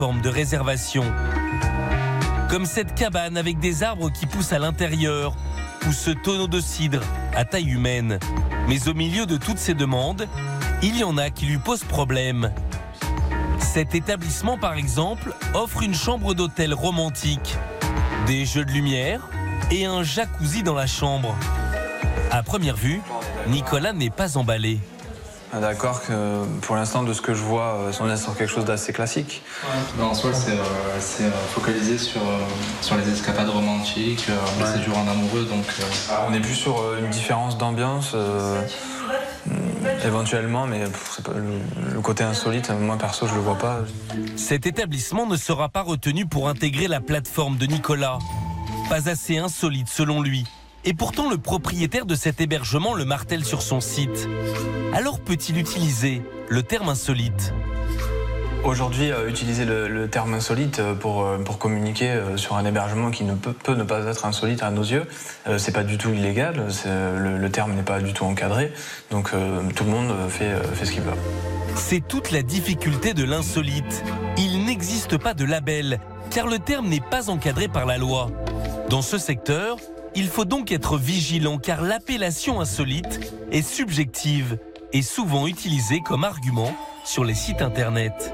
plateformes de réservation. Comme cette cabane avec des arbres qui poussent à l'intérieur ou ce tonneau de cidre à taille humaine. Mais au milieu de toutes ces demandes, il y en a qui lui posent problème. Cet établissement, par exemple, offre une chambre d'hôtel romantique, des jeux de lumière et un jacuzzi dans la chambre. À première vue, Nicolas n'est pas emballé. D'accord que pour l'instant, de ce que je vois, on est sur quelque chose d'assez classique. En soi, c'est focalisé sur les escapades romantiques, les séjours en amoureux. Donc, on est plus sur une différence d'ambiance, éventuellement, mais c'est pas, le côté insolite, moi perso, je le vois pas. Cet établissement ne sera pas retenu pour intégrer la plateforme de Nicolas. Pas assez insolite selon lui. Et pourtant, le propriétaire de cet hébergement le martèle sur son site. Alors peut-il utiliser le terme insolite ? Aujourd'hui, utiliser le terme insolite pour communiquer sur un hébergement qui peut ne pas être insolite à nos yeux, c'est pas du tout illégal, le terme n'est pas du tout encadré, donc tout le monde fait ce qu'il veut. C'est toute la difficulté de l'insolite. Il n'existe pas de label, car le terme n'est pas encadré par la loi. Dans ce secteur, il faut donc être vigilant, car l'appellation insolite est subjective et souvent utilisée comme argument sur les sites internet.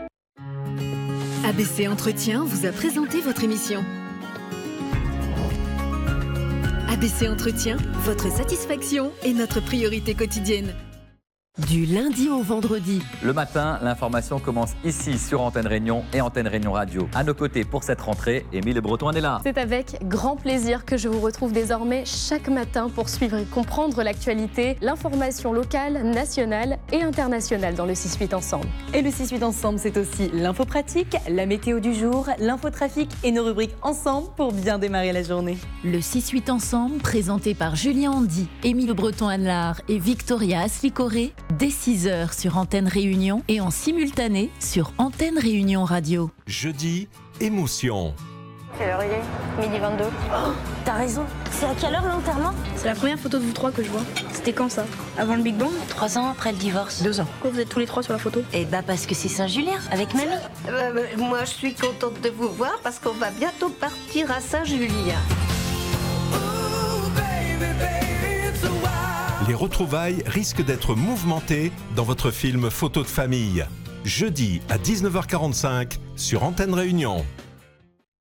ABC Entretien vous a présenté votre émission. ABC Entretien, votre satisfaction est notre priorité quotidienne. Du lundi au vendredi. Le matin, l'information commence ici sur Antenne Réunion et Antenne Réunion Radio. À nos côtés pour cette rentrée, Émile Breton est là. C'est avec grand plaisir que je vous retrouve désormais chaque matin pour suivre et comprendre l'actualité, l'information locale, nationale et internationale dans le 6-8 Ensemble. Et le 6-8 Ensemble, c'est aussi l'info pratique, la météo du jour, l'infotrafic et nos rubriques ensemble pour bien démarrer la journée. Le 6-8 Ensemble, présenté par Julien Handy, Émile Breton-Anlard et Victoria Aslicoré, dès 6h sur Antenne Réunion et en simultané sur Antenne Réunion Radio. Jeudi, émotion. Quelle heure il est ? 12h22. Oh, t'as raison. C'est à quelle heure l'enterrement ? C'est la première photo de vous trois que je vois. C'était quand ça ? Avant le Big Bang ? 3 ans après le divorce. 2 ans. Pourquoi vous êtes tous les trois sur la photo ? Eh bah parce que c'est Saint-Julien, avec mamie. Moi je suis contente de vous voir parce qu'on va bientôt partir à Saint-Julien. Les retrouvailles risquent d'être mouvementées dans votre film Photo de famille. Jeudi à 19h45 sur Antenne Réunion.